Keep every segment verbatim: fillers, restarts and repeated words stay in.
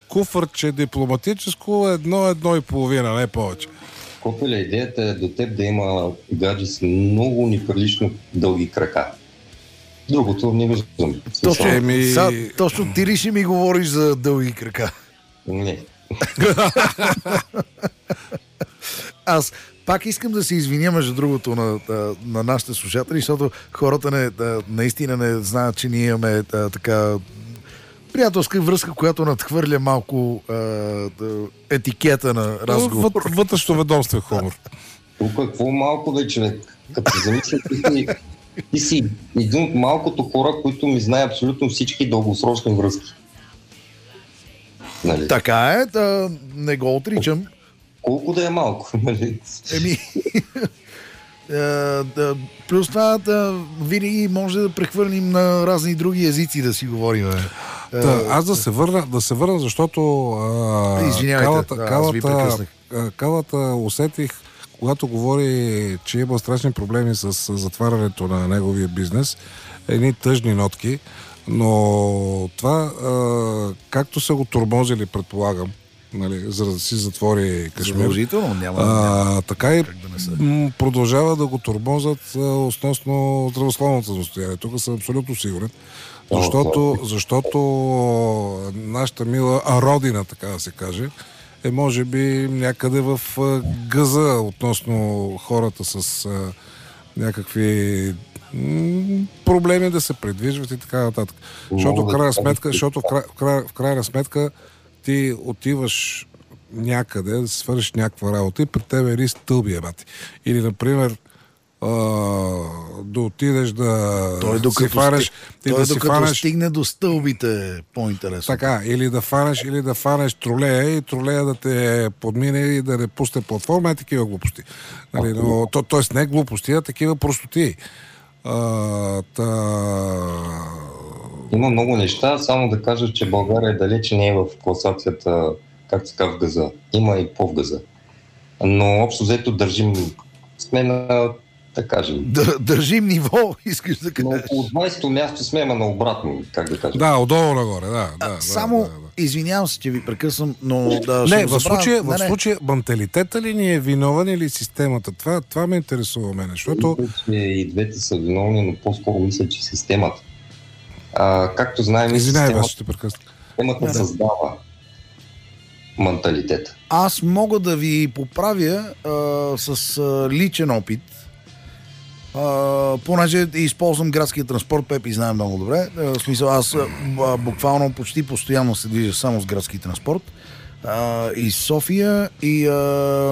куфърче дипломатическо, едно, едно и половина, не повече. Копеле, идеята е до теб да има гадже с много неприлично дълги крака. Другото не виждам. Точно, Еми... са, точно ти ли ще ми говориш за дълги крака? Не. Аз пак искам да се извиня, между другото, на, на, на нашите слушатели, защото хората не, да, наистина не знаят, че ние имаме да, така приятелска връзка, която надхвърля малко а, да, етикета на разговор. Вът, вътрешно ведомство хумор. Тук какво малко да е, човек? Като замисля, ти си, ти си един от малкото хора, които ми знае абсолютно всички дългосрочни връзки. Нали? Така е, да, не го отричам. Колко да е малко? Нали? Еми, да, да, плюс това да винаги може да прехвърлим на разни други езици да си говорим. Да, аз да се върна, да се върна, защото а, Извинявайте, калата, да, калата, калата усетих, когато говори, че има страшни проблеми с затварянето на неговия бизнес, едни тъжни нотки, но това, а, както са го тормозили, предполагам, нали, за да си затвори Кашмир. Задължително, няма, а, няма така и да м- продължава да го тормозят относно здравословното състояние. Тук съм абсолютно сигурен. Защото, защото нашата мила родина, така да се каже, е може би някъде в гъза относно хората с а, някакви м- проблеми да се придвижват и така нататък. Защото в крайна сметка, защото в край, в край, в крайна сметка ти отиваш някъде да свършиш някаква работа и пред тебе е риск стълби, бати. Или, например, Uh, да отидеш да той докато, си фанеш, сти... той да докато си фанеш... стигне до стълбите е по-интересно. Така, или да фанеш, или да фанеш тролея и тролея да те подмине и да не пусне платформа, е такива глупости. Нали, но, то, тоест не глупости, а такива простоти. Uh, та... Има много неща, само да кажа, че България далече не е в класацията, както се казва, в газа. Има и по-в-газа. Но общо взето държим сме на, да кажем... Дър, държим ниво, искаш да кажеш. Но около двайсето място сме, ама на обратно, как да кажем. Да, отдолу нагоре, да. А, да само, да, да, да. извинявам се, че ви прекъсвам, но да... Не, в случая, не, в случая менталитета ли ни е виновен или системата? Това, това ме интересува мене, защото... И двете са виновни, но по-скоро мисля, че системата. А, както знаем, Извинявай, системата, ще прекъсна. системата да. създава менталитета. Аз мога да ви поправя а, с а, личен опит, а, понеже използвам градския транспорт, Пепи знае много добре. А, в смисъл, аз а, буквално почти постоянно се движа само с градски транспорт а, и София и а,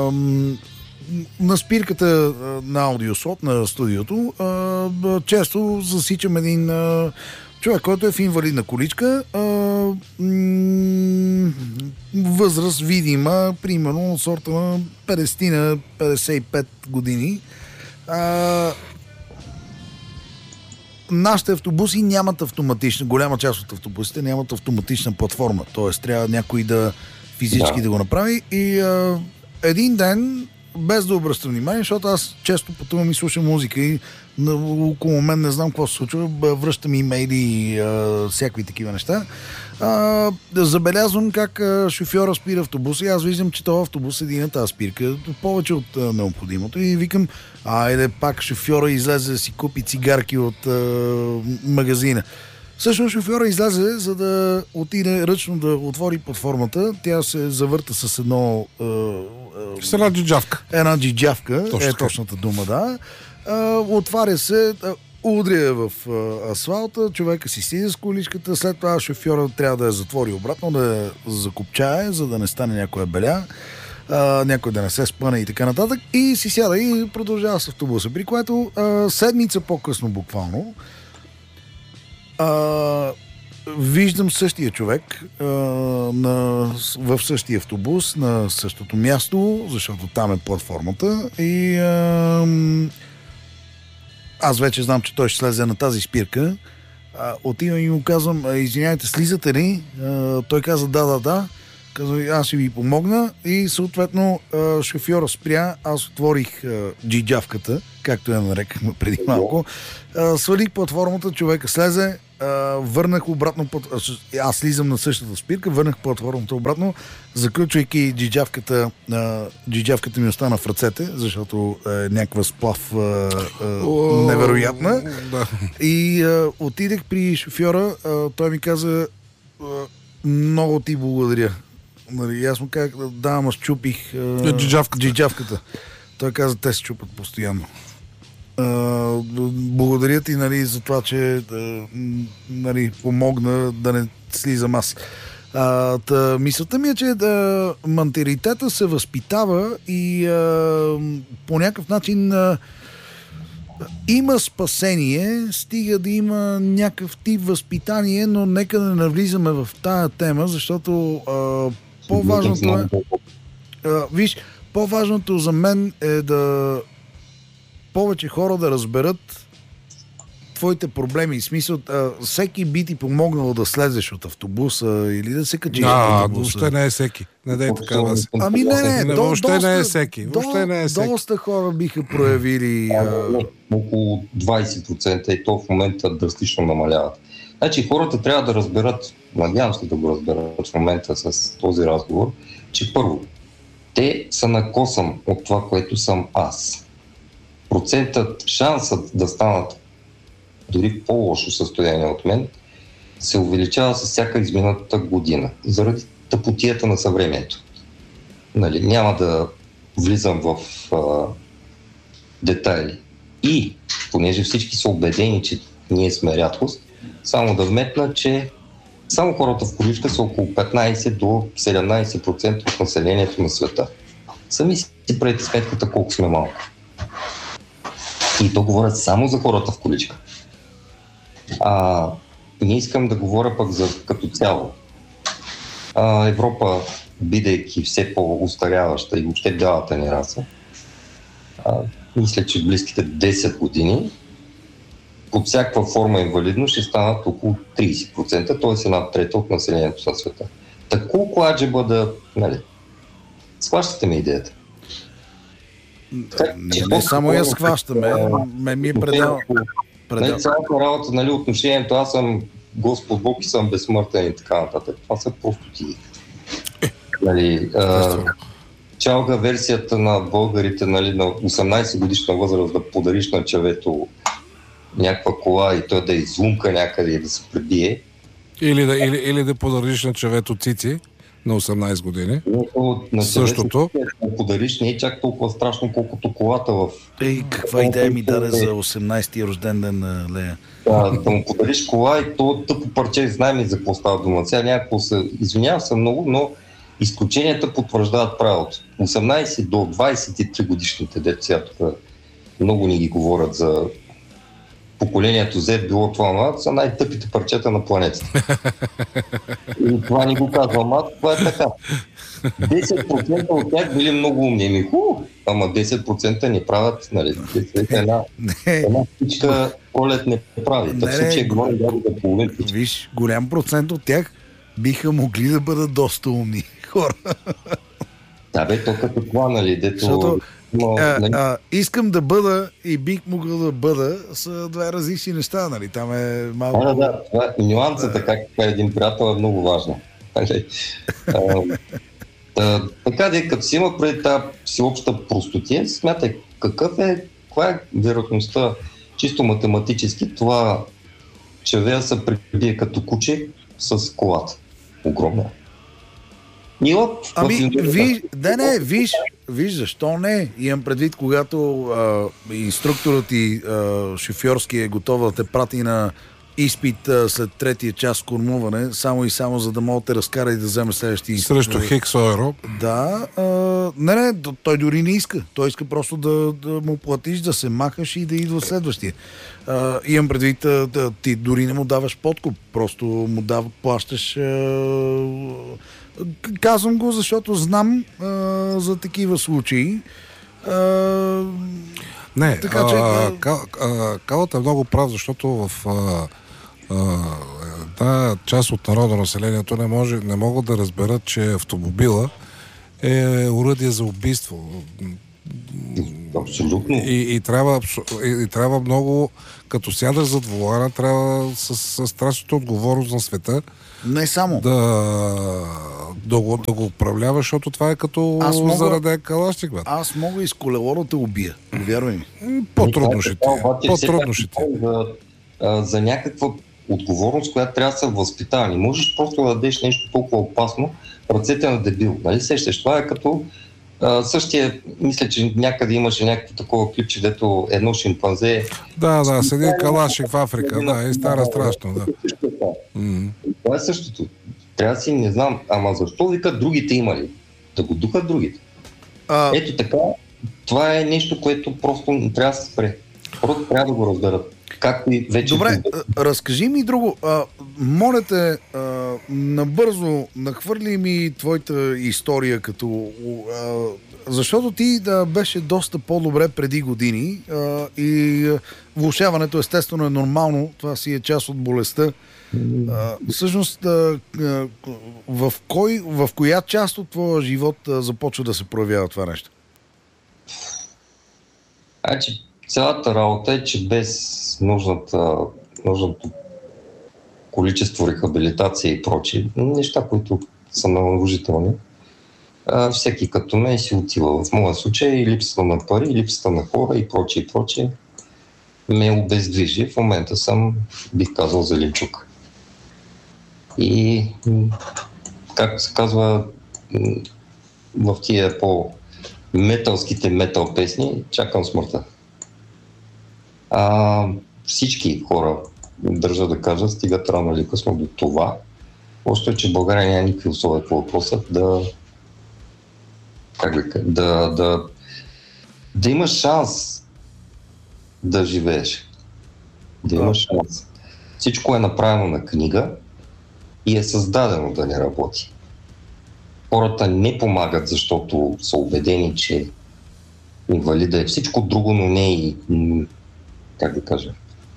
на спирката на аудиослот на студиото а, често засичам един а, човек, който е в инвалидна количка, а, м- възраст видима, примерно от сорта на петдесет на петдесет и пет години. А, нашите автобуси нямат автоматична, голяма част от автобусите нямат автоматична платформа, т.е. трябва някой да физически да, да го направи и а, един ден, без да обръщам внимание, защото аз често пътувам и слушам музика и на, около мен не знам какво се случва, връщам имейли и всякакви такива неща. А, забелязвам как а, шофьора спира автобуса и аз виждам, че този автобус седи на тази спирка повече от а, необходимото и викам, айде пак шофьора излезе да си купи цигарки от а, магазина. Всъщност шофьора излезе, за да отиде ръчно да отвори платформата. Тя се завърта с едно... Е, с една джиджавка. Една джиджавка, Точно е точната дума, да. Е, отваря се, удря в е, асфалта, човека си сиди с количката, след това шофьора трябва да я затвори обратно, да я закопчае, за да не стане някоя беля, е, някой да не се спъне и така нататък. И си сяда и продължава с автобуса, при което е, седмица по-късно буквално А, виждам същия човек а, на, в същия автобус на същото място, защото там е платформата и а, аз вече знам, че той ще слезе на тази спирка. А, отивам и му казвам, извиняйте, слизате ли? А, той каза да, да, да. Казва, аз ще ви помогна и съответно а, шофьора спря, аз отворих а, джиджавката, както я нарекахме преди малко, а, свалих платформата, човека слезе а, върнах обратно, под... аз слизам на същата спирка, върнах платформата обратно, заключвайки джиджавката, а, джиджавката ми остана в ръцете, защото е някаква сплав а, а, невероятна. Да. И а, отидех при шофьора, а, той ми каза, а, много ти благодаря. Нали, аз му казах, да, ама щупих а, джиджавката. джиджавката. Той каза, те се чупат постоянно. Uh, благодаря ти, нали, за това, че uh, нали, помогна да не слизам аз. Uh, та, мисълта ми е, че uh, менторитета се възпитава и uh, по някакъв начин uh, има спасение, стига да има някакъв тип възпитание, но нека да не навлизаме в тая тема, защото uh, по-важното е... Uh, виж, по-важното за мен е да повече хора да разберат твоите проблеми. В смисъл, а, всеки би ти помогнал да слезеш от автобуса или да се качиш от А, автобуса. въобще не е всеки. Не дай така да си. Ами не, не, Не, до, въобще доста, не е всеки. Въобще до, не е всеки. доста хора биха проявили... А... Около двайсет процента и то в момента драстично намаляват. Значи хората трябва да разберат, надявам се да го разберат в момента с този разговор, че първо, те са на косъм от това, което съм аз. Процентът, шансът да станат дори в по-лошо състояние от мен се увеличава с всяка измината година, заради тъпотията на съвремието. Нали, няма да влизам в а, детайли. И, понеже всички са убедени, че ние сме рядкост, само да вметна, че само хората в количка са около петнайсет до седемнайсет процента от населението на света. Сами си правите сметката колко сме малко. И то говорят само за хората в количка. А, не искам да говоря пък за като цяло. А, Европа, бидейки все по-устаряваща и въобще бялата ни раса, а, мисля, че в близките десет години под всякаква форма инвалидност ще станат около трийсет процента, т.е. една трета от населението на света. Та колко аджеба да... Нали, схващате ми идеята? Не, не само я схващаме, ме ми е предал. предал. Не, цялата работа, нали, отношението, аз съм Господ Бог и съм безсмъртен и така нататък. Това са просто ти. Нали, а, чалга версията на българите, нали, на осемнайсет годишна възраст да подариш на човето някаква кола и той да излумка някъде и да се пребие. Или да, или, или да подариш на човето цици на осемнайсет години. На същото. Да подариш не е чак толкова страшно, колкото колата в... Ей, каква идея ми даде за осемнайсети рожден ден на Лея. Да, да му подариш кола и то тъпо парче, знаем ли за какво става дума. Сега някакво се... Извинявам се много, но изключенията потвърждават правилото. осемнайсет до двайсет и три годишните деца, тук много ни ги говорят за поколението Z, било това, но са най-тъпите парчета на планетата. И това ни го казвам, а това е така. десет процента от тях били много умни. Ми, ху, ама десет процента не правят, нали, една, една птичка пролет не прави. Так случай говорим да половин птичка. Виж, голям процент от тях биха могли да бъдат доста умни хора. Да бе, то като това, нали, дето... Защото, но, а, нали... а, искам да бъда и бих могъл да бъда са две различни неща, нали? Там е малко... Да, да, да. Нюансата, как е един приятел, е много важна. а, така де, като си има преди тази всеобща простотия, смятай какъв е, каква е вероятността чисто математически това човека се прибие като куче с колата. Огромна. Нила, ами, виж, да не, виж, виж, защо не? Имам предвид, когато а, инструкторът и а, шофьорски е готов да те прати на изпит а, след третия час кормуване, само и само за да мога да те разкара и да вземе следващия изпит. Срещу Хикс Ойро. Да, а, не, не, той дори не иска. Той иска просто да, да му платиш, да се махаш и да идва следващия. А, имам предвид, да, ти дори не му даваш подкуп, просто му дава, плащаш... А, казвам го, защото знам а, за такива случаи. А, не, така, че, а, а, а, Калът е много прав, защото в а, а, една част от народно населението не, може, не могат да разберат, че автомобила е оръдие за убийство. Абсолютно. И, и, трябва, и, и трябва много, като сядаш зад волана, трябва с, с страшната отговорност на света Не само. да, да, го, да го управляваш, защото това е като мога, зараде калашник. Бе. Аз мога и с колело да те убия. Вярвай ми. По-трудно ще ти. По-трудно ще ти. За, за някаква отговорност, която трябва да се възпитава. Не можеш просто да дадеш нещо толкова опасно в ръцете на дебил. Нали сещаш? Това е като Uh, същия, мисля, че някъде имаше някакво такова клипче, дето едно шимпанзе... Да, да, седи калашник в Африка, да, и стара страшно, да. Mm-hmm. Това е същото. Трябва да си, не знам, ама защо викат другите имали? Да го духат другите. А... Ето така, това е нещо, което просто трябва да се спре. Просто трябва да го разберат. Както и вече... Добре, разкажи ми друго. А, моля те, а, набързо нахвърли ми твоята история, като... А, защото ти да беше доста по-добре преди години а, и влошаването естествено е нормално, това си е част от болестта. А, всъщност, а, в, кой, в коя част от твоя живот а, започва да се проявява това нещо? Значи, цялата работа е, че без нужната, нужното количество рехабилитация и прочие, неща, които са наложителни, всеки като мен си отива. В моя случай и липсата на пари, и липсата на хора и прочие, и прочие ме обездвижи. В момента съм, бих казал, зеленчук. И, както се казва, в тия по-металските метал песни, чакам смъртта. А, всички хора, държа да кажа, стигат рано или късно до това. Просто е, че в България няма никакви условия по въпроса да, как да, да, да, да имаш шанс да живееш. Да имаш шанс. Всичко е направено на книга и е създадено да не работи. Хората не помагат, защото са убедени, че инвалида е всичко друго, но не и, как да кажа,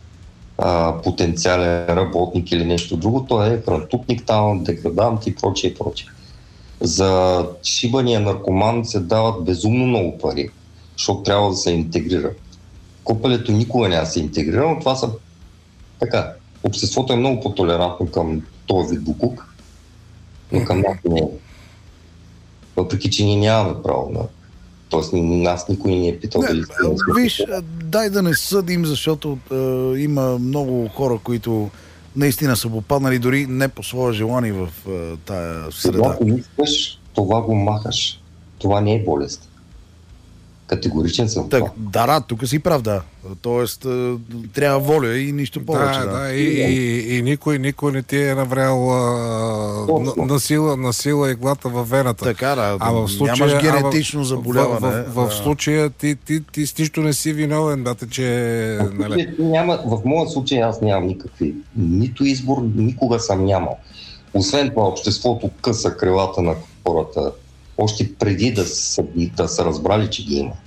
а, потенциален работник или нещо друго. Той е хрантутник, там, деградант и прочее и прочее. За шибания наркоман се дават безумно много пари, защото трябва да се интегрира. Копалето никога няма да се интегрира, но това са така. Обществото е много по-толерантно към този вид букук, но към нас не е. Въпреки, че ние нямаме право на... Тоест, нас никой не е питал дали... Виж, дай да не съдим, защото е, има много хора, които наистина са попаднали дори не по своя желание в е, тая среда. Когато искаш, това го махаш. Това не е болест. Категоричен съм. Так, да, да, тук си прав, да. Тоест, е, трябва воля и нищо повече. Да, да, да. И, и, и никой, никой не ти е наврял а, на, на, сила, на сила иглата във вената. Така, да. А в случая, нямаш генетично заболяване. В, в, в, в случая ти, ти, ти с нищо не си виновен, бате, че... Нали... Няма, в моя случай аз нямам никакви. Нито избор, никога съм нямал. Освен това, обществото къса крилата на хората още преди да са, да са разбрали, че ги има.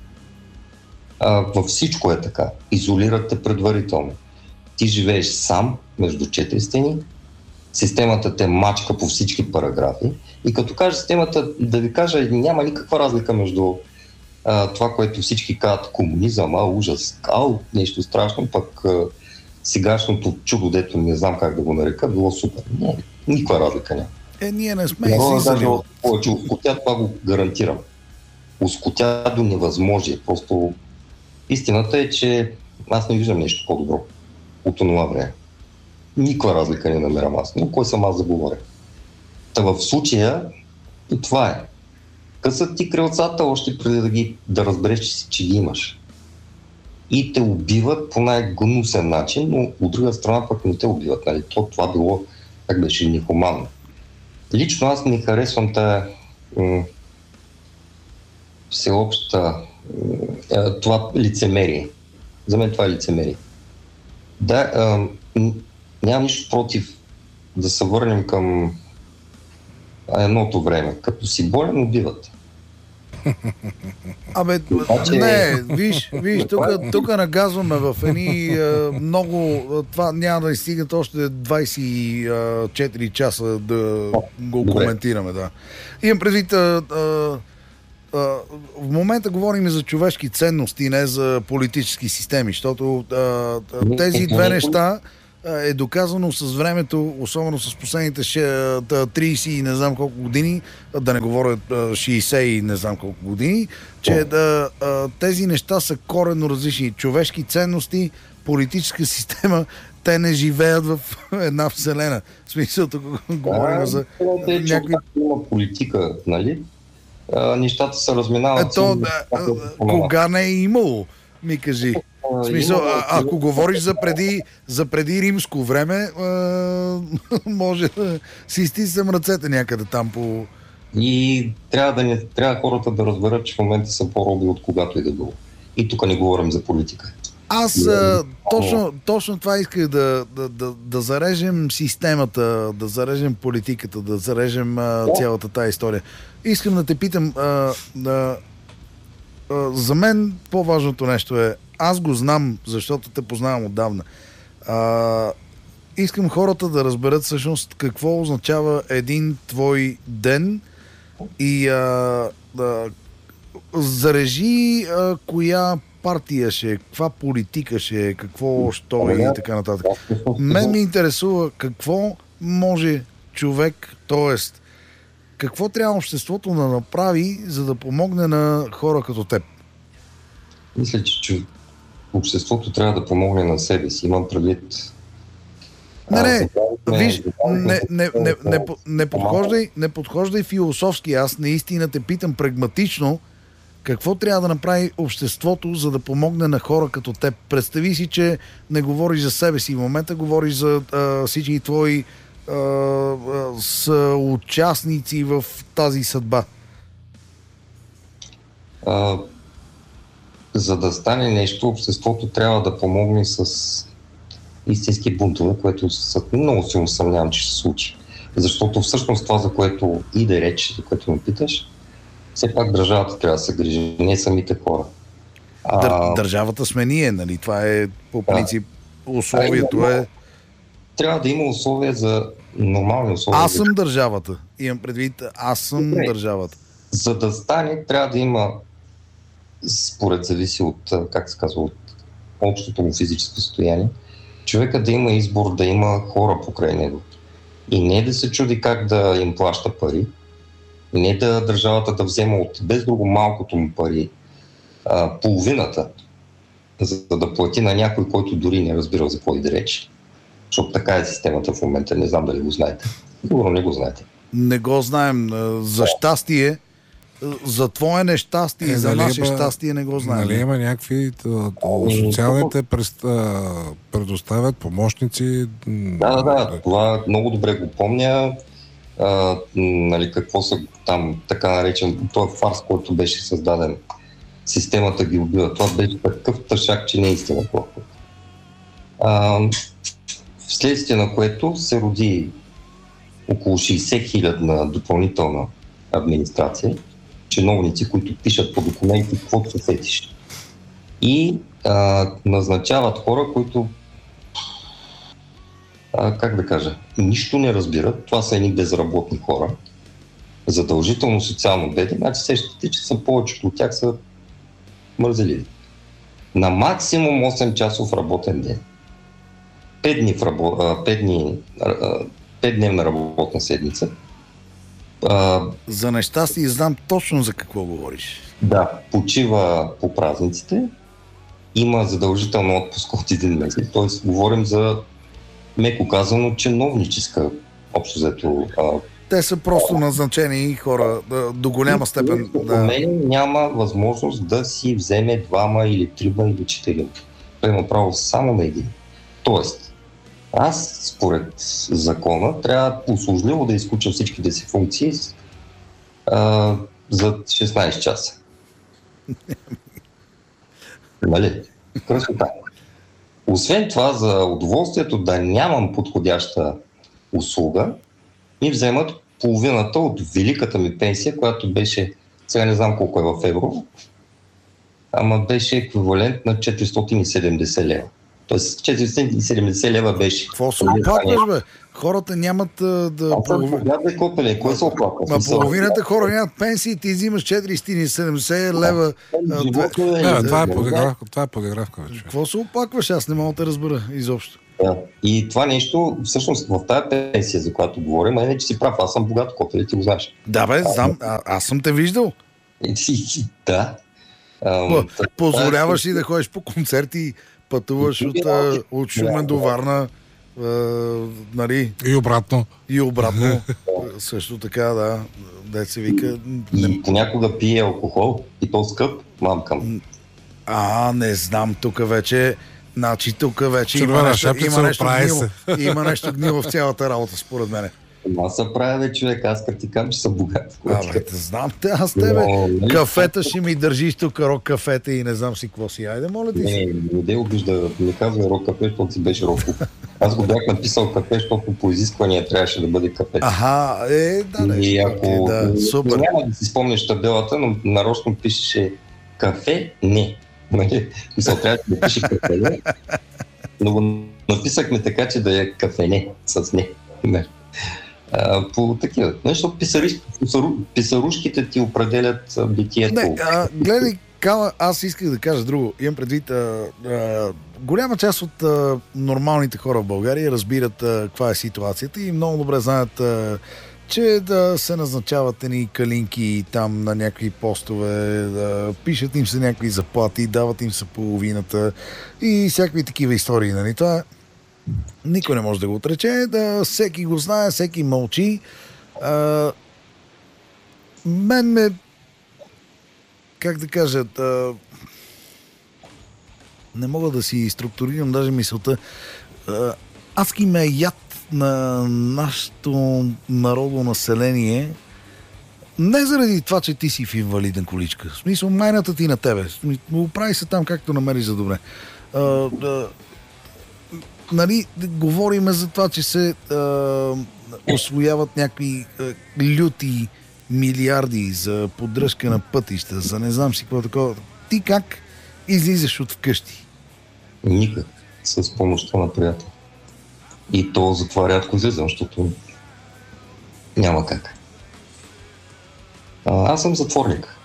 А, във всичко е така. Изолират те предварително. Ти живееш сам между четири стени, системата те мачка по всички параграфи и като кажа системата, да ви кажа, няма никаква разлика между а, това, което всички казват комунизъм, а ужас, ау, нещо страшно, пък а, сегашното чудо, дето не знам как да го нарека, било супер. Не, никаква разлика няма. Е, ние не сме излизали. Повече ускотя, това го гарантирам. Ускотя до невъзможие. Просто истината е, че аз не виждам нещо по-добро от това време. Никаква разлика не намерам аз. Но кой съм аз да говоря? Та в случая и това е. Късат ти крилцата още преди да, ги, да разбереш, че, че ги имаш. И те убиват по най-гнусен начин, но от друга страна пък не те убиват. Нали? То, това било, как беше, нехуманно. Лично аз не харесвам тая м- всеобща м- това лицемерие. За мен това е лицемерие. Да, м- нямам нищо против да се върнем към едното време. Като си болен, убиват. Абе, Обаче... не, виж, виж, тук, тук нагазваме в едни е, много, това няма да стигат още двайсет и четири часа да го коментираме, да. Имам предвид, е, а, в момента говорим за човешки ценности, не за политически системи, защото а, тези две неща е доказано с времето, особено с последните трийсет и не знам колко години, да не говоря шейсет и не знам колко години, че да, тези неща са коренно различни. Човешки ценности, политическа система, те не живеят в една вселена. В смисъл, тук говорим за някакви... Има политика, нали? А, нещата се разминават. Ето, да, кога не е имало, ми кажи. В смисъл, а, ако говориш за преди, за преди римско време, а, може да си стиснем ръцете някъде там по... И трябва, да не, трябва хората да разберат, че в момента са по-роби от когато и да било. И тук не говорим за политика. Аз а, точно, точно това исках да, да, да, да зарежем системата, да зарежем политиката, да зарежем а, цялата тая история. Искам да те питам, а, да, а, за мен по-важното нещо е, аз го знам, защото те познавам отдавна. А, искам хората да разберат всъщност какво означава един твой ден и а, да, зарежи а, коя партия ще е, каква политика ще е, какво, що и така нататък. Мен ми интересува какво може човек, т.е. какво трябва обществото да направи, за да помогне на хора като теб? Мисля, че обществото трябва да помогне на себе си. Имам предвид... Не, не, виж, не, не, не, не, не, подхождай, не подхождай философски. Аз наистина те питам прагматично какво трябва да направи обществото, за да помогне на хора като теб. Представи си, че не говориш за себе си в момента, говориш за а, всички твои а, а, съучастници в тази съдба. А, за да стане нещо, обществото трябва да помогне с истински бунтове, което много силно съмнявам, че ще се случи. Защото всъщност това, за което и да рече, за което ме питаш, все пак държавата трябва да се грижи, не самите хора. Дър, държавата сме ние, нали? Това е по принцип да. Условието е... Трябва да има условия за нормални условия. Аз съм държавата. Имам предвид, аз съм не, държавата. За да стане, трябва да има, според зависи от, как се казва, от общото му физическо състояние, човека да има избор, да има хора покрай него. И не да се чуди как да им плаща пари, не да държавата да взема от без друго малкото му пари а, половината, за да плати на някой, който дори не разбира за какво и да речи. Защото така е системата в момента, не знам дали го знаете. Сигурно не го знаете. Не го знаем. За щастие, за твое нещастие и е, за наше щастие не го знаем. Нали има някакви социалните предоставят помощници? Да, да, да. Това много добре го помня. А, нали, какво са там така наречен, този фарс, който беше създаден, системата ги убива. Това беше такъв тъшак, че не е истина. А, вследствие на което се роди около шейсет хилядна допълнителна администрация, чиновници, които пишат по документи каквото се сетиш. И а, назначават хора, които А, как да кажа, нищо не разбират. Това са едни безработни хора, задължително социално бедни. Значи сещате, че са повечето от тях са мързеливи. На максимум осем часов работен ден. пет дни в рабо... пет дни... пет дневна работна седмица. А... За нещастие знам точно за какво говориш. Да, почива по празниците, има задължително отпуск от един месец. Тоест говорим за меко казано, чиновническа общо взето. Те са просто назначени хора да, до голяма степен. Да. Мен няма възможност да си вземе двама или трима или четирима. Той има право само на един. Тоест, аз според закона трябва услужливо да изключа всичките си функции а, за шестнайсет часа. Нали? Красота. Освен това, за удоволствието да нямам подходяща услуга, ми вземат половината от великата ми пенсия, която беше, сега не знам колко е в евро, ама беше еквивалент на четиристотин и седемдесет лева. Тоест четиристотин и седемдесет лева беше. Какво се оплакваш, бе? хората нямат а, да... Аз съм богат да копеле, кой се оплаква? Ма половината хора нямат пенсии, ти взимаш четиристотин и седемдесет лева. а, две- Да, това е подигравка, това е подигравка вече. Какво се оплакваш? Аз не мога да те разбера изобщо. Да. И това нещо, всъщност в тази пенсия, за която говорим, е, че си прав, аз съм богат копеле, ти го знаеш. Да бе, знам, а, аз съм те виждал. Да. П- Позволяваш ли да ходиш по концерти, пътуваш от, а, от Шумен до Варна, а, нали, И обратно. и обратно. Също така, да, да се вика. И понякога пие алкохол, и то скъп, мамкам. А, не знам, тук вече, значи тук вече има Червена нещо, шапица, има нещо оправи гнило, се. има нещо гнило в цялата работа, според мен. Аз се правя, бе, човек, аз като ти кам, че съм богат. Абе, те знам те, аз тебе. Но, нали, Кафета ще ми държиш тук, рок кафета и не знам си какво си. Айде, моля ти Не, се. не де обижда, не казва рок кафе, защото си беше рок. Аз го бях написал кафе, защото по изисквания трябваше да бъде кафе. Аха, е, да, не. И ако Окей, да, супер. няма да си спомниш табелата, но нарочно пишеше кафе не. Нали? Мисъл, трябваше да пише кафе не. Но го написахме така, че да е кафе не, с не. Не. А, по такива. Нещо писари, писару, писарушките ти определят а, битието. Не, а, гледай, Кала, аз исках да кажа друго. Имам предвид, а, а, голяма част от а, нормалните хора в България разбират а, каква е ситуацията и много добре знаят, а, че да се назначават едни калинки там на някакви постове, да пишат им се някакви заплати, дават им се половината и всякакви такива истории. Нали? Това никой не може да го отрече, да всеки го знае, всеки мълчи. А, мен ме, как да кажа, а, не мога да си структурирам даже мисълта. А, адски ме е яд на нашето народно население, не заради това, че ти си в инвалиден количка. В смисъл, майната ти на тебе. Оправи се там както намериш за добре. А, а, нали, говориме за това, че се а, освояват някакви а, люти милиарди за поддръжка на пътища, за не знам си какво такова. Ти как излизаш от вкъщи? Никак. С помощта на приятел. И то затова рядко излизам, защото няма как. А, аз съм затворник.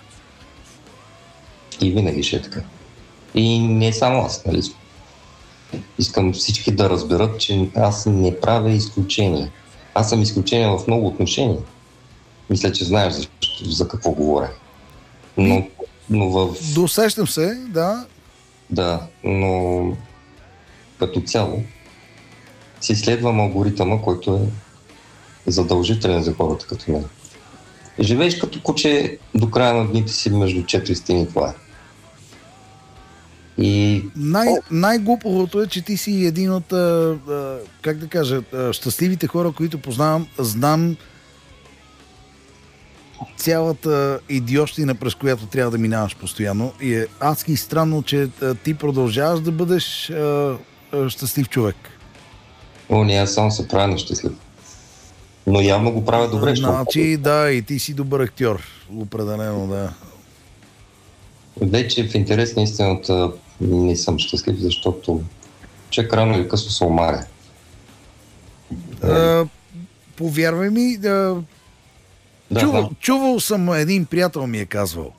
И винаги ще е така. И не само аз, нали? Искам всички да разберат, че аз не правя изключение. Аз съм изключение в много отношения. Мисля, че знаеш за, за какво говоря. Но, но в... Досещам се, да. Да, но като цяло си следвам алгоритъма, който е задължителен за хората като мен. Живееш като куче до края на дните си между четири стени, това е. И... Най- най-глупавото е, че ти си един от, а, а, как да кажа, а, щастливите хора, които познавам. Знам цялата идиощина, през която трябва да минаваш постоянно. И е адски странно, че а, ти продължаваш да бъдеш а, а, щастлив човек. О, не, аз само се правя нещастлив. Но явно го правя добре. Значи, да, и ти си добър актьор. Определено, да. Вече в интерес на истината не съм щастлив, защото човек рано или късно се омаря. А, повярвай ми, да, Да, чувал, да. чувал съм, един приятел ми е казвал,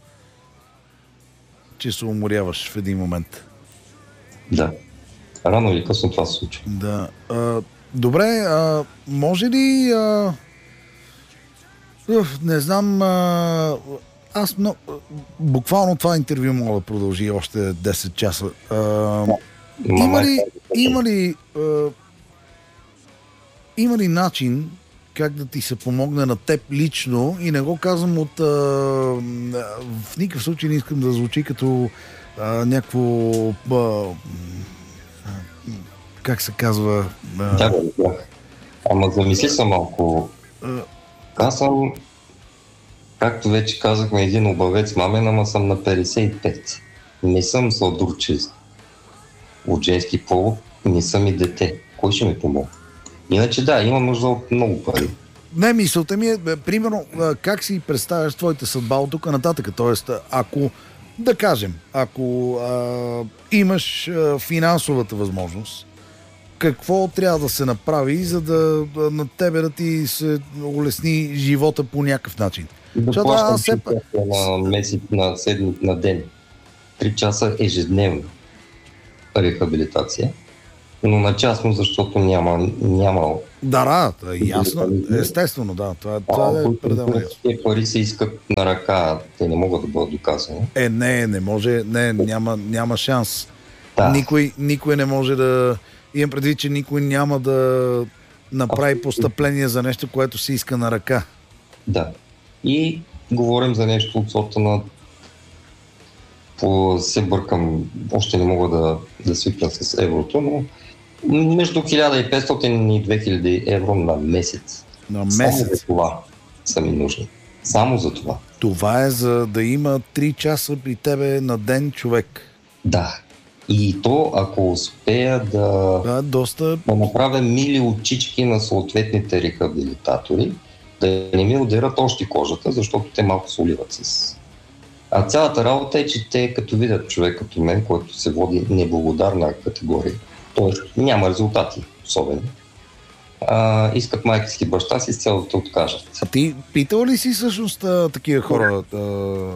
че се уморяваш в един момент. Да. Рано или късно това се случва. Да. А, добре, а, може ли... А, уф, не знам... А, аз много... Буквално това интервю мога да продължи още десет часа. А, има ли... Има ли... А, има ли начин как да ти се помогне на теб лично, и не го казвам от... А, в никакъв случай не искам да звучи като а, някакво... А, как се казва... А, Да, да. Ама замисли се малко. Аз съм, както вече казахме, един обавец мамен, ама съм на петдесет и пет. Не съм сладурчест от женски пол, не съм и дете. Кой ще ми помогне? Иначе да, имам нужда от много пари. Не, мисълта ми е, бе, примерно, а, как си представяш твоята съдба от тук нататък? Тоест, ако, да кажем, ако а, имаш а, финансовата възможност какво трябва да се направи, за да, да на тебе да ти се улесни живота по някакъв начин? Да плащам все... на месец, на седми, на ден. Три часа ежедневно рехабилитация. Но на частно, защото няма... няма... Да, да, ясно. Естествено, да. Това, това а, е пределно ясно. Те пари се искат на ръка, те не могат да бъдат доказани. Е, не, не може, не, няма, няма шанс. Да. Никой, никой не може да... Имам предвид, че никой няма да направи постъпление за нещо, което се иска на ръка. Да. И говорим за нещо от сорта на... По... се бъркам, още не мога да, да свикна с еврото, но между хиляда и петстотин и две хиляди евро на месец. На месец? Само за това са ми нужни. Само за това. Това е за да има три часа при тебе на ден човек. Да. И то, ако успея да, да, доста... да направя мили очички на съответните рехабилитатори, да не ми ударят още кожата, защото те малко се уливат с... А цялата работа е, че те като видят човек като мен, който се води неблагодарна категория, т.е. няма резултати особено, а, искат майка си и баща си с цяло да те откажат. А ти питал ли си всъщност такива хора а,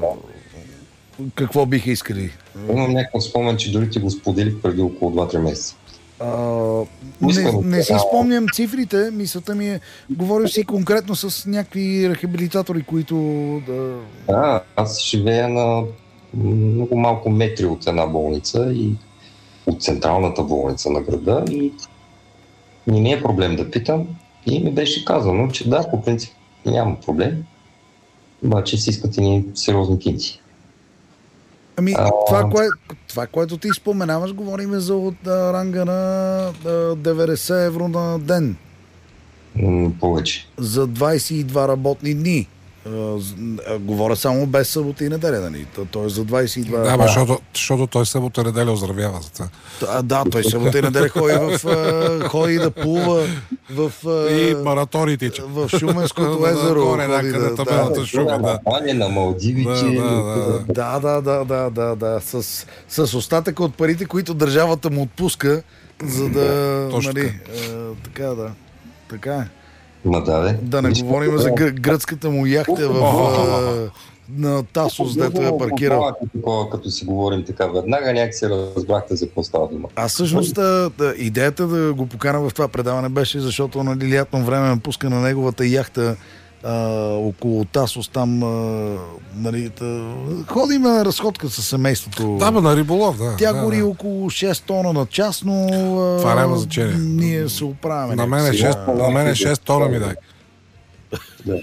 какво биха искали? Имам някакъв спомен, че дори ти го споделих преди около два-три месеца. А, не, не си спомням цифрите, мисълта ми е, говориш си конкретно с някакви рехабилитатори, които да... Да, аз живея на много малко метри от една болница и от централната болница на града и не ми е проблем да питам и ми беше казано, че да, по принцип няма проблем, обаче си искат и ни сериозни кинти. Ами, а... това, кое, това, което ти споменаваш, говорим за от а, ранга на а, деветдесет евро на ден. М, повече. За двайсет и два работни дни. А, а, говоря само без събота и неделя, нали? Той е за двайсет и два... Да, бе, защото, защото той събота и неделя оздравява за това. А, да, той събота и неделя ходи, в, а, ходи да плува в... А, и маратори тича. В Шуменското езеро. Горе, някъде табелата Шумен, да. Да, на Малдивите. Да, да, да, да, да, да. С, с остатъка от парите, които държавата му отпуска, за да... Точно нали, а, така, да. Така е. Ма да, бе. Да не говорим за гр- гръцката му яхта в, а, на Тасос, дето е паркирал. Такова, като си говорим така веднага, някак си разбрахте за какво става дума. А всъщност да, идеята да го покана в това предаване беше, защото нали, лятно време ме пуска на неговата яхта а, около Тасос, там а, нали, да, ходим на разходка с семейството. Да, бе, на риболов, да. Тя да, гори да. около шест тона на час, но това няма значение. Ние се оправяме. На мен е шест, на мен е шест тона ми дай. Да.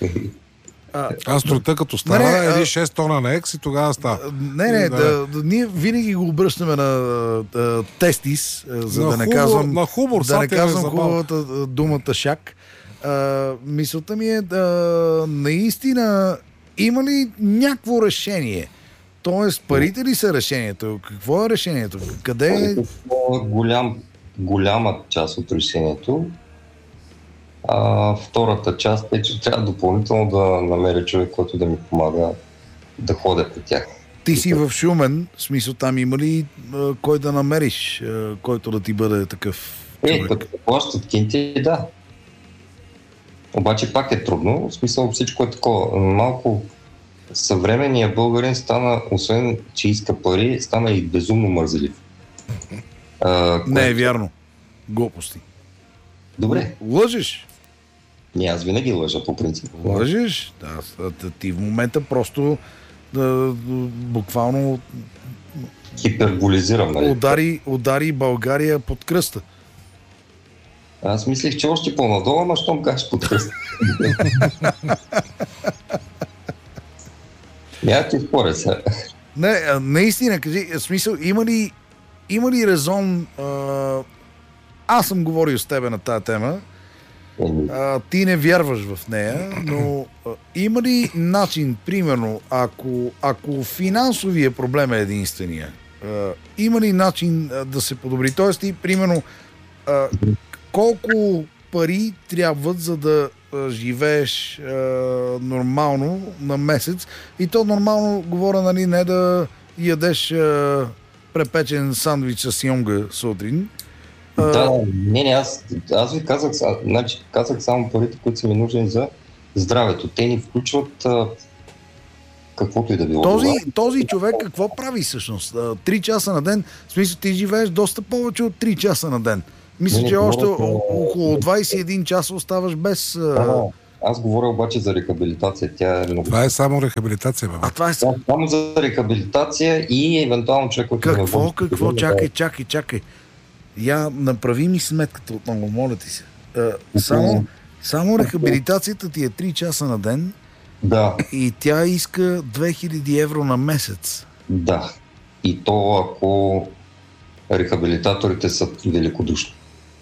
А, Аз труда като стара не, не, еди шест тона на екс и тогава става. Не, не, да, да, да, ние винаги го обръщаме на да, тестис, за на да не хубор, казвам, на хубор, да не казвам е хубавата думата шак. А, мисълта ми е да наистина има ли някакво решение? Тоест, парите ли са решението? Какво е решението? Къде е? Голям, голяма част от решението. А, втората част е, че трябва допълнително да намеря човек, който да ми помага да ходя по тях. Ти си в Шумен, в смисъл там има ли а, кой да намериш, а, който да ти бъде такъв човек? Е, като плащат кинти, да. Обаче пак е трудно, в смисъл всичко е такова. Малко съвременният българин стана, освен че иска пари, стана и безумно мързелив. А, Не кое... е вярно. Глупости. Добре. Лъжеш. Не, аз винаги лъжа по принцип. Лъжеш? Да, ти в момента просто да, буквално хиперболизирам, нали? Удари, удари България под кръста. Аз мислих, че още по-надолу, ама щом кажеш под кръста. Няма ти споря сега. Не, наистина, кажи, в смисъл, има ли, има ли резон... А, аз съм говорил с тебе на тази тема, а, ти не вярваш в нея, но а, има ли начин, примерно, ако, ако финансовия проблем е единствения, а, има ли начин а, да се подобри? Тоест ти, примерно, а, колко пари трябват, за да а, живееш а, нормално на месец, и то нормално говоря, нали, не да ядеш а, препечен сандвич с йонга сутрин, Да, не, не, аз, аз ви казах, значи, казах само парите, които са ми нужни за здравето. Те ни включват а, каквото и да било. Този, този човек какво прави всъщност? Три часа на ден, в смисъл ти живееш доста повече от три часа на ден. Мисля, не, че не, още говоря, около двайсет и един часа оставаш без... Да, аз говоря обаче за рехабилитация. Тя е много... Това е само рехабилитация, бе. А това е... Да, само за рехабилитация и евентуално човек, който... Какво, не какво? да... Чакай, чакай, чакай. Я направи ми сметката отново, моля ти се. А, само, само рехабилитацията ти е три часа на ден Да. и тя иска две хиляди евро на месец. Да. И то ако рехабилитаторите са великодушни.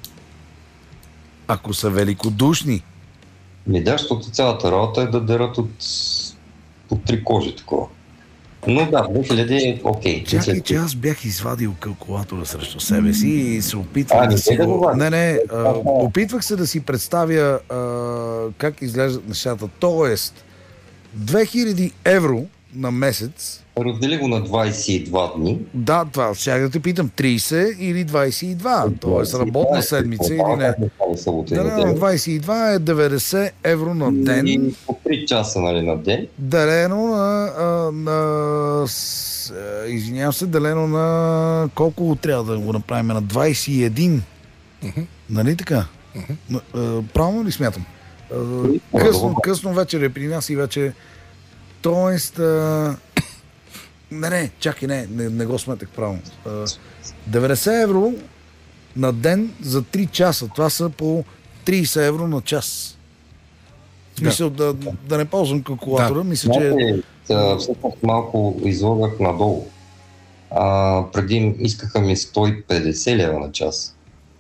Ако са великодушни. Ми да, защото цялата работа е да дерат от, от три кожи такова. Но да, две хиляди е окей. Чакай, че аз бях извадил калкулатора срещу себе си и се опитвах А, да не си да го... го Не, не, а, опитвах се да си представя а, как изглеждат нещата. Тоест, две хиляди евро на месец. Раздели го на двайсет и два дни. Да, това сега да те питам, трийсет или двайсет и два, т.е. работна седмица или не. Да, на двайсет и два е деветдесет евро на ден. И по три часа, нали, на ден. Делено на, а, на с, извинявам се, делено на колко трябва да го направим? На двайсет и един. Uh-huh. Нали така? Uh-huh. А, правилно ли смятам? А, късно, късно вечер е при нас и вече... Тоест... А... Не, не, чакай, не, не, не го сметах правилно. деветдесет евро на ден за три часа. Това са по трийсет евро на час. В смисъл да, да, да не ползвам калкулатора. Да. Мисля, че... Всъщност малко излагах надолу. А, преди искаха ми сто и петдесет лева на час.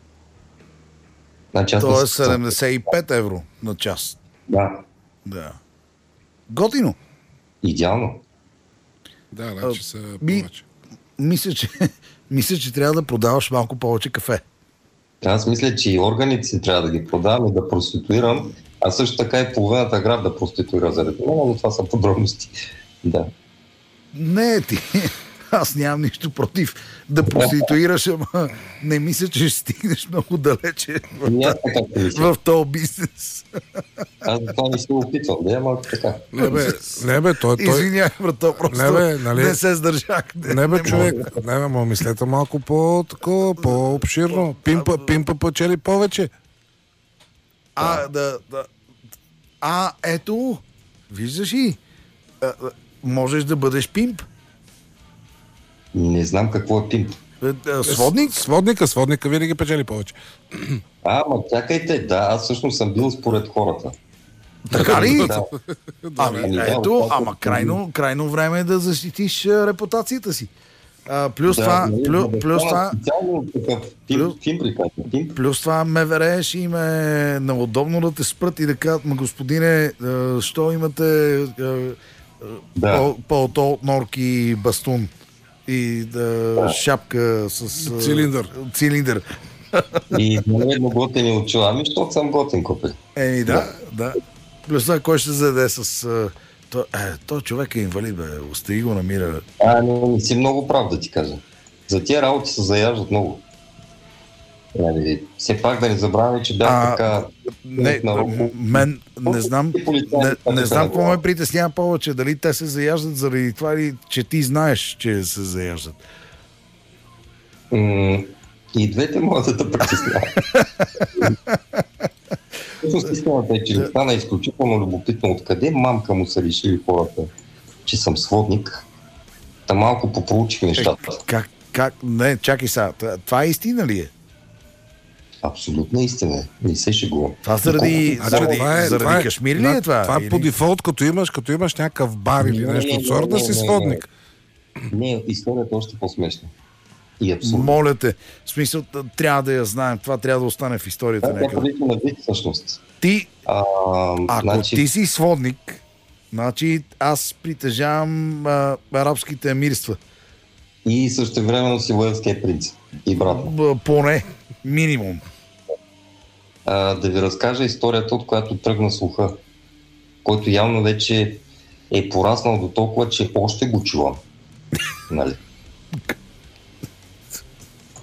На час то е седемдесет и пет евро на час. Да. Да. Готино. Идеално. Да, значи са ми, повече. Мисля че, мисля, че трябва да продаваш малко повече кафе. Аз мисля, че и органите си трябва да ги продавам и да проституирам, а също така и половината град да проституира заради това, но това са подробности. Да. Не, ти. Аз нямам нищо против да проституираш, ама не мисля, че ще стигнеш много далече в, в този бизнес. Аз това не се опитвам, да, ама така. Не бе, не бе, той... той... Извинявай, брато, просто не, бе, нали... не се сдържах. Не, не бе, не човек, не бе, ма мислете малко по-такова, по-обширно. Пимпа, пимпа печели повече. А, да, да. А, ето, виждаш ли, а, можеш да бъдеш пимп. Не знам какво е пимп. Сводник? Сводника, сводника винаги печели повече. А, ма чакайте, да, аз всъщност съм бил според хората. Така ли? Да. Ами, ето, ама крайно, крайно време е да защитиш репутацията си. А, плюс да, това, не, плюс, да, плюс това, плюс, плюс това МВР ще им е неудобно да те спрат и да кажат, ма господине, що имате да. пълто от норки и бастун и да, да. шапка с цилиндър. цилиндър. И не едно готени очила, ами защото съм готен, копе. Еми да, да. да. Плюс това, кой ще заде с... То, е, той човек е инвалид, бе. Остави го намира. А, не, не си много прав да ти кажа. За тия работи се заяждат много. Нали, все пак да не забравяме, че бях а, така... Не, мен не знам, не, не знам какво ме притеснява повече. Дали те се заяждат заради това или че ти знаеш, че се заяждат. М- и двете могат да притесняват. Всъщност истината е, че ми стана изключително любопитно откъде мамка му са решили хората, че съм сводник. Та малко попроучих нещата. Е, как, как? Не, чакай сега. Това е истина ли е? Абсолютна истина. Не се шегувам. Това заради, а, заради, това е, заради това е, Кашмир ли е това? Това е по дефолт, като имаш, като имаш някакъв бар или не, нещо от сорта, да си сводник. Не, не, историята е още по-смешна. И абсурдно. Моля те, в смисъл, трябва да я знаем. Това трябва да остане в историята. Това е прилично на вид, всъщност. Ти, а, ако значи... ти си сводник, значи аз притежавам а, арабските емирства. И същевременно си уелския принц. И брат. Поне, минимум. А, да ви разкажа историята, от която тръгна слуха, който явно вече е пораснал до толкова, че още го чувам. Нали?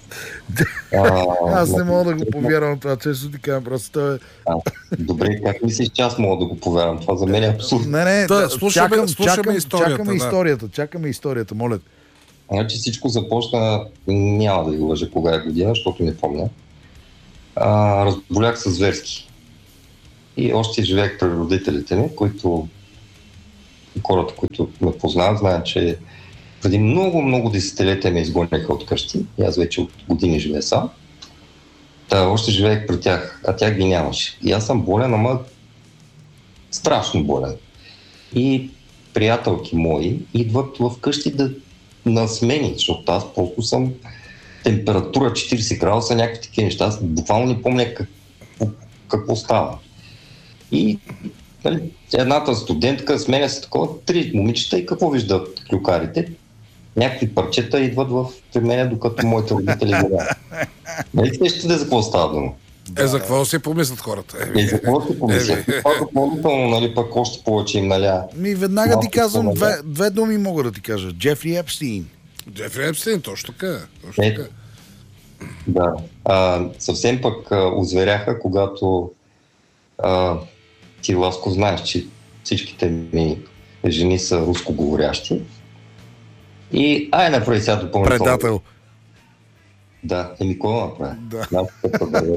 А, Аз не мога да го повярвам това, често ти кажа, просто той е... А, добре, как мислиш, че аз мога да го повярвам? Това за мен е абсурдно. Не, не, Да, да, слушаме- чакам, слушаме чакам, историята, чакаме да. историята, чакаме историята, моля. Значи всичко започна, няма да ви лъжа кога е година, защото не помня. А, разболях се зверски. И още живеех при родителите ми, които хората, които ме познават, знаят, че преди много, много десетилетия ме изгоняха от къщи. И аз вече от години живея сам. Та, още живеех при тях, а тях ги нямаше. И аз съм болен, ама страшно болен. И приятелки мои идват в къщи да на смени, защото аз просто съм температура четирийсет градуса, някакви такива неща. Аз буквално не помня как, какво става. И нали, едната студентка сменя се такова, три момичета и какво виждат клюкарите? Някакви парчета идват в при мен, докато моите родители го. Нали сте да за какво става дума? Е, за какво си помислят хората? Е, за какво си помислят? Това допълнително, нали, пък още повече им наля. Ми веднага Малко ти казвам, по-наля. две, две думи мога да ти кажа. Джефри Епстин. Джефри Епстин, точно така. Точно Е, така. Да. А, съвсем пък а, озверяха, когато а, ти, Ласко, знаеш, че всичките ми жени са рускоговорящи. И ай, направи сега допълнително. Предател. Да, еми кой го направи? Да. Знам, какво да.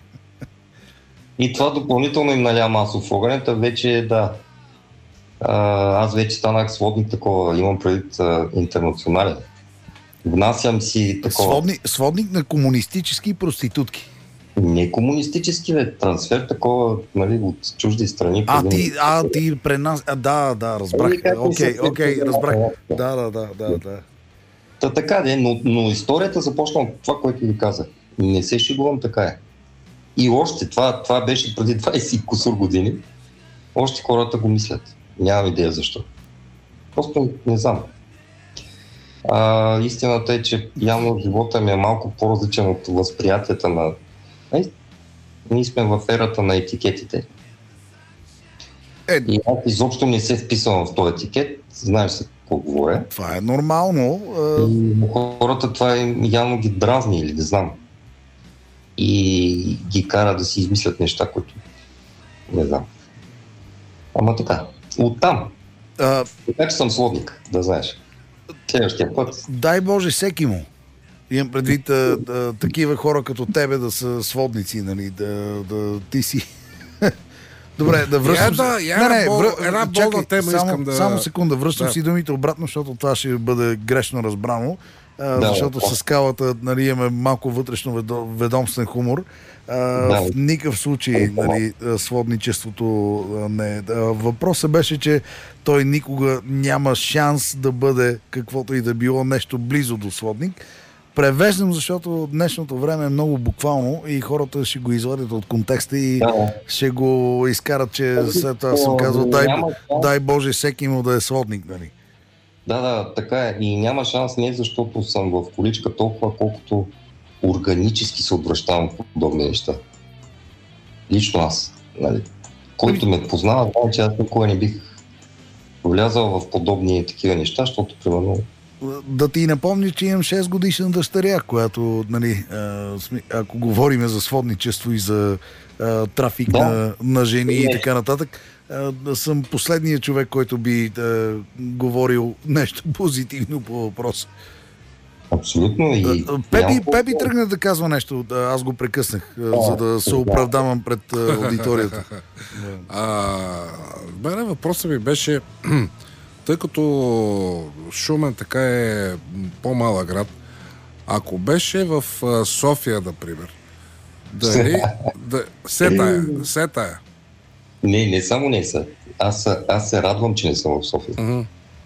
И това допълнително им наля масов огън, та вече да. А, аз вече станах сводник такова, имам предвид а, интернационален. Внасям си такова. Сводник, сводник на комунистически проститутки. Не комунистически, бе, трансфер такова, нали, от чужди страни. А, преди- ти, а, ти при нас... А, да, да, разбрах. Ами, как ми Окей, се окей, случва? разбрах. Да. Да, да, да, да, да. Та така де, но, но историята започна от това, което ви казах. Не се шегувам, така е. И още, това, това беше преди двайсет и кусур години, още хората го мислят. Нямам идея защо. Просто не знам. А, истината е, че явно живота ми е малко по-различен от възприятията на... Ай, ние сме в ерата на етикетите. Е, И аз изобщо не се вписвам в този етикет, знаеш за какво говоря. това е нормално. а, И хората това им явно ги дразни или не знам. И ги кара да си измислят неща, които не знам. Ама така, оттам. а, Така че съм сводник, да знаеш. Следващия път. Дай Боже всеки му. Имам предвид а, да, такива хора като тебе да са сводници, нали, да, да ти си... Добре, да връщам Я да, се. я бол- една болна тема само, искам да- Само секунда, връщам Да. си думите обратно, защото това ще бъде грешно разбрано. А, Да, защото да. с скалата, нали, имаме малко вътрешно ведо- ведомствен хумор. А, Да. В никакъв случай, нали, а, сводничеството а, не е. А, Въпросът беше, че той никога няма шанс да бъде каквото и да било нещо близо до сводник. Превеждам, защото днешното време е много буквално и хората ще го извадят от контекста и Да. ще го изкарат, че след това съм казал, дай, Няма шанс. дай Боже всеки му да е сводник, нали? Да, да, така е. И няма шанс не защото съм в количка толкова, колкото органически се отвръщавам в подобни неща. Лично аз. Нали. Който ме познава, знае, че аз никога не бих влязал в подобни такива неща, защото, примерно, Да ти напомня, че имам шест годишна дъщеря, която, нали, а, сми- ако говорим за сводничество и за а, трафик Да. на, на жени и Не. така нататък, а, да съм последният човек, който би а, говорил нещо позитивно по въпроса. абсолютно и... А, Пепи, няма Пепи какво- тръгна да казва нещо, а, аз го прекъснах, а, Да, за да се да. оправдавам пред а, аудиторията. А, мене въпросът ми беше, тъй като Шумен така е по-малък град, ако беше в а, София, например, дали... Да, сетая, сетая. Не, не само не са. Аз, аз се радвам, че не съм в София. Мгм.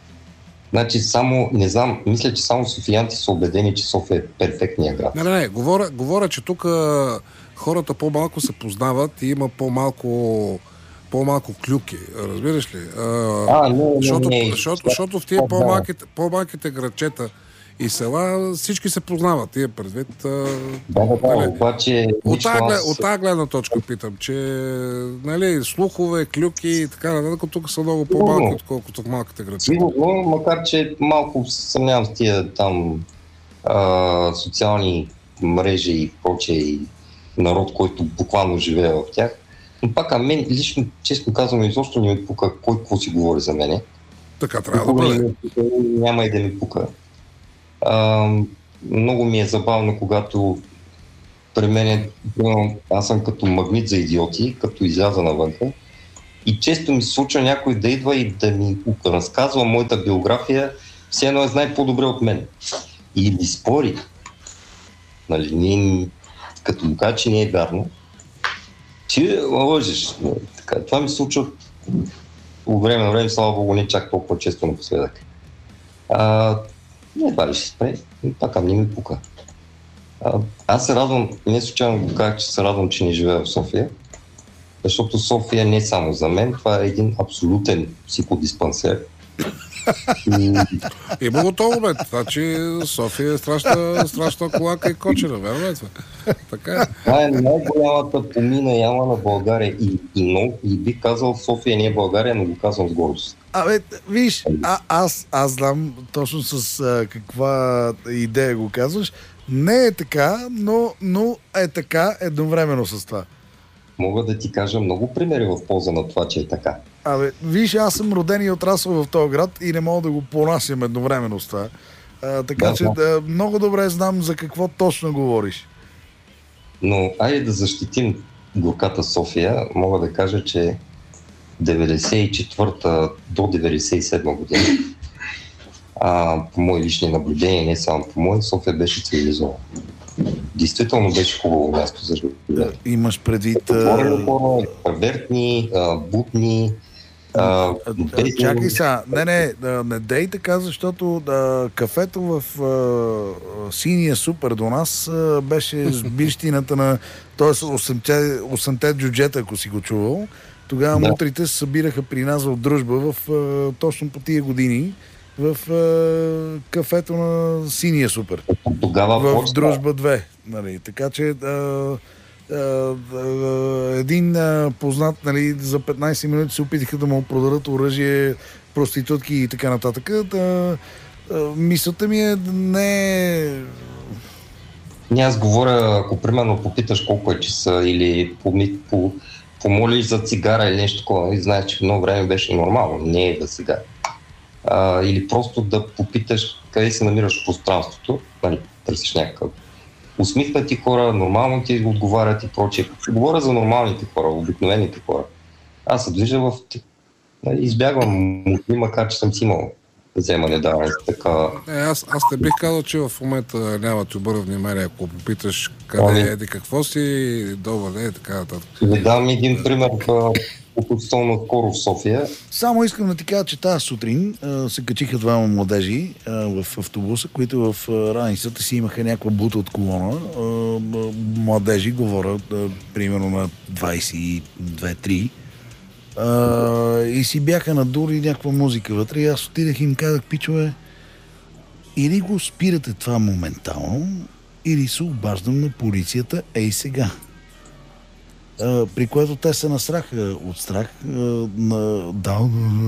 Значи само, не знам, мисля, че само софиянти са убедени, че София е перфектният град. Не, не, не, говоря, говоря че тук а, хората по-малко се познават и има по-малко по-малко клюки, разбираш ли? А, А, не, не, защото, не. защото, защото в тия Да. по-малките, по-малките градчета и села всички се познават, тия предвид. А, Да, да, да, нали, обаче... от лично тази, глед- аз- от тази гледна точка питам, че нали, слухове, клюки и така нататък, тук са много по-малки, Сигурно. отколкото в малките градчета. Сигурно, макар че малко се съмнявам с тия там а, социални мрежи и прочее и народ, който буквално живее в тях. Но пак, а мен лично, честно казвам, изобщо не ми пука кой какво си говори за мене. Така трябва да бъде. Няма и да ми пука. А, много ми е забавно, когато при мен, аз съм като магнит за идиоти, като изляза навънка. И често ми се случва някой да идва и да ми разказва моята биография, все едно е знае по-добре от мен. И ми спори. Нали, ние, като му кажа, че не е вярно, че лъжеш. Така, това ми се случва по време на време, слава Богу, не чак толкова често напоследък. А, не, това ли ще спре, пак а не ми пука. А, аз се радвам, не случайно го казах, че се радвам, че не живея в София, защото София не е само за мен, това е един абсолютен психодиспансер. Има го това, бе. Значи София е страшна, страшна колака и кочера, верно е това? Така е. Това е най-голямата помина яма на България и, и, но, и бих казал, София не е България, но го казвам с гордост. Абе, виж, а, аз, аз знам точно с а, каква идея го казваш. Не е така, но, но е така едновременно с това. Мога да ти кажа много примери в полза на това, че е така. Абе, виж, аз съм роден и отрасъл в този град и не мога да го понасям едновременно с това. А, така да, че да. Да, много добре знам за какво точно говориш. Но айде да защитим горката София. Мога да кажа, че деветдесет и четвърта до деветдесет и седма година, а, по мои лични наблюдения, не само по мои, София беше цивилизована. Действително беше хубаво място за живеене. Имаш предвид... Отворени хора, павертни, бутни, а, Чакай сега, не, не, не дей така, защото да, кафето в а, синия супер до нас а, беше сбирщината на, т.е. осемте джуджета, ако си го чувал. Тогава да. Мутрите се събираха при нас в дружба в, а, точно по тия години в а, кафето на синия супер. Тогава в почта... дружба две. Нали. Така че а, а, а, един а, познат, нали, за петнайсет минути се опитаха да му продадат оръжие, проститутки и така нататък. Да, а, мисълта ми е не... Не, аз говоря, ако примерно попиташ колко е часа или поми, по, помолиш за цигара или нещо такова, и знаеш, че много време беше нормално, не е да сега. А, или просто да попиташ къде се намираш в пространството, нали, търсиш някакъв усмихнати хора, нормално ти отговарят и прочее. Говоря за нормалните хора, обикновените хора. Аз се движа в... Нали, избягвам мутли, макар че съм си имал вземане даване. Така... Е, аз, аз не бих казал, че в момента няма ти обърна внимание, ако попиташ къде ами... еди, какво си, добър, е, така нататък. Ще дам един пример относително скоро в София. Само искам да ти кажа, че тази сутрин а, се качиха двама младежи а, в автобуса, които в а, раницата си имаха някаква бута от колона. А, младежи, говоря, а, примерно на двайсет и две три. А, и си бяха надули някаква музика вътре. И аз отидах и им казах, пичове, или го спирате това моментално, или се обаждам на полицията, ей сега. Uh, при което те се насраха от страх. Uh, на... да,